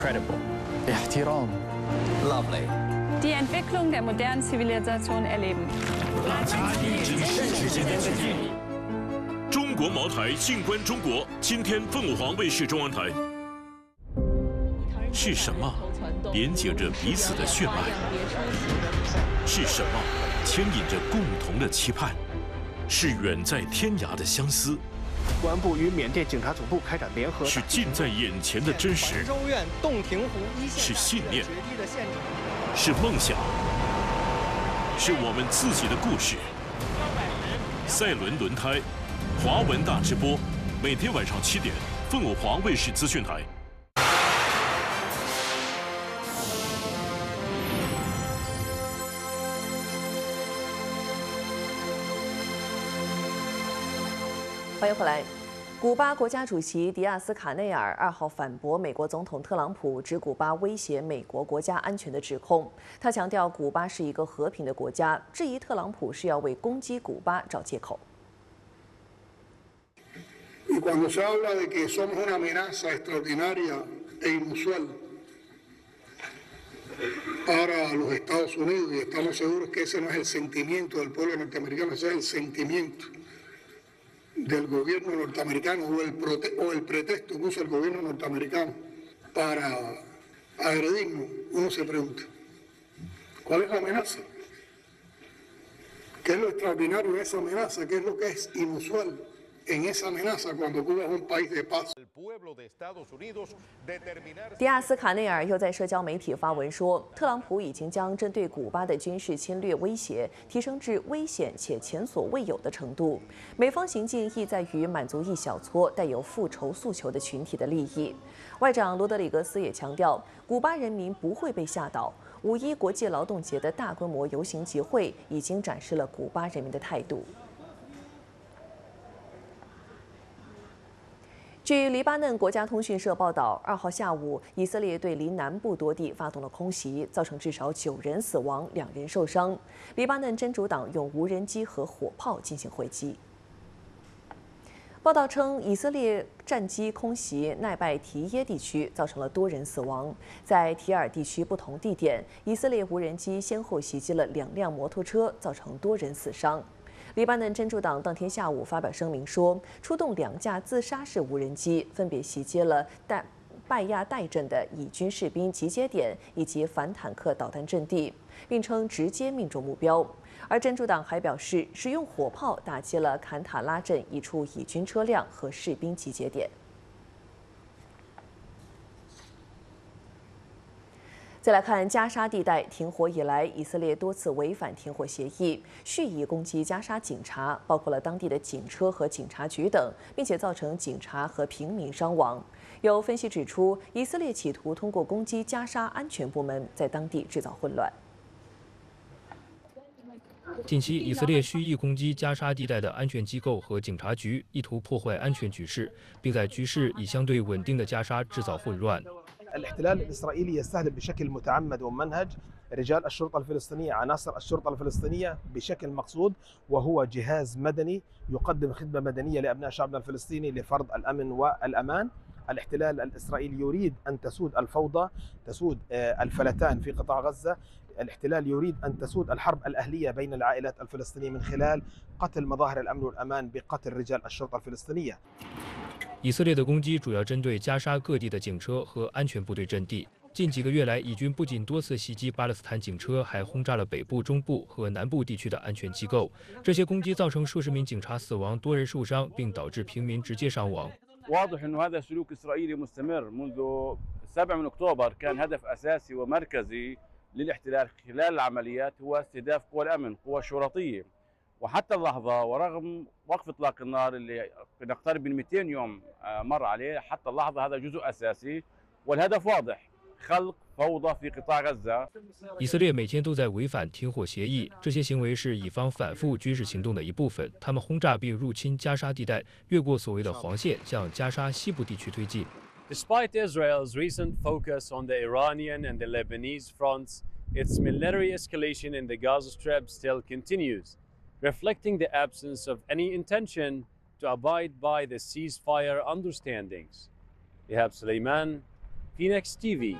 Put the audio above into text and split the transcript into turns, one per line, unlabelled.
Incredible.
احترام.
Lovely.
Die Entwicklung der modernen Zivilisation erleben.
中国茅台，静观中国。今天凤舞凰卫视中文台。是什么连接着彼此的血脉？是什么牵引着共同的期盼？是远在天涯的相思。
公安部与缅甸警察总部开展联合，
是近在眼前的真实，
州院洞庭湖一线
是信念，是梦想，是我们自己的故事。赛伦轮胎，华文大直播，每天晚上7点，凤舞凰卫视资讯台。
欢迎回来。古巴国家主席迪亚斯卡内尔2号反驳美国总统特朗普指古巴威胁美国国家安全的指控。他强调，古巴是一个和平的国家，质疑特朗普是要为攻击古巴找借口。
Y cuando se habla de que somos una amenaza extraordinaria e inusual para los Estados Unidos, y estamos seguros que ese no es el sentimiento del pueblo norteamericano, ese es el sentimiento del gobierno norteamericano o el pretexto que usa el gobierno norteamericano para agredirnos, uno se pregunta, ¿cuál es la amenaza? ¿Qué es lo extraordinario de esa amenaza? ¿Qué es lo que es inusual en esa amenaza cuando Cuba es un país de paz?
迪亚斯卡内尔又在社交媒体发文说，特朗普已经将针对古巴的军事侵略威胁提升至危险且前所未有的程度。美方行径意在于满足一小撮带有复仇诉求的群体的利益。外长罗德里格斯也强调，古巴人民不会被吓倒。5·1国际劳动节的大规模游行集会已经展示了古巴人民的态度。 据黎巴嫩国家通讯社报道，2号下午，以色列对黎南部多地发动了空袭，造成至少9人死亡，2人受伤。黎巴嫩真主党用无人机和火炮进行回击。报道称，以色列战机空袭奈拜提耶地区，造成了多人死亡。在提尔地区不同地点，以色列无人机先后袭击了2辆摩托车，造成多人死伤。 黎巴嫩真主党当天下午发表声明说，出动2架自杀式无人机，分别袭击了拜亚代镇的以军士兵集结点以及反坦克导弹阵地，并称直接命中目标。而真主党还表示，使用火炮打击了坎塔拉镇一处以军车辆和士兵集结点。 再来看加沙地带停火以来，以色列多次违反停火协议，蓄意攻击加沙警察，包括了当地的警车和警察局等，并且造成警察和平民伤亡。有分析指出，以色列企图通过攻击加沙安全部门，在当地制造混乱。
近期，以色列蓄意攻击加沙地带的安全机构和警察局，意图破坏安全局势，并在局势已相对稳定的加沙制造混乱。
الاحتلال الإسرائيلي يستهدف بشكل متعمد وممنهج رجال الشرطة الفلسطينية، عناصر الشرطة الفلسطينية بشكل مقصود، وهو جهاز مدني يقدم خدمة مدنية لأبناء شعبنا الفلسطيني لفرض الأمن والأمان. الاحتلال الإسرائيلي يريد أن تسود الفوضى، تسود الفلتان في قطاع غزة. الاحتلال يريد أن تسود الحرب الأهلية بين العائلات الفلسطينية من خلال قتل مظاهر الأمن والأمان بقتل رجال الشرطة الفلسطينية.
以色列的攻击主要针对加沙各地的警车和安全部队阵地。近几个月来，以军不仅多次袭击巴勒斯坦警车，还轰炸了北部、中部和南部地区的安全机构。这些攻击造成数十名警察死亡，多人受伤，并导致平民直接伤亡。
واضح انه هذا سلوك اسرائيلي مستمر منذ 7 من اكتوبر كان هدف اساسي ومركزي للاحتلال خلال العمليات هو استهداف قوى الامن، قوى الشرطيه. وحتى اللحظه ورغم وقف اطلاق النار اللي نقترب من 200 يوم مر عليه، حتى اللحظه هذا جزء اساسي والهدف واضح خلق فوضى في قطاع غزه.
以色列每天都在违反停火协议，这些行为是以方反复军事行动的一部分。他们轰炸并入侵加沙地带，越过所谓的黄线，向加沙西部地区推进。
Despite Israel's recent focus on the Iranian and the Lebanese fronts, its military escalation in the Gaza Strip still continues, reflecting the absence of any intention to abide by the ceasefire understandings. Ihab Suleiman, Phoenix TV.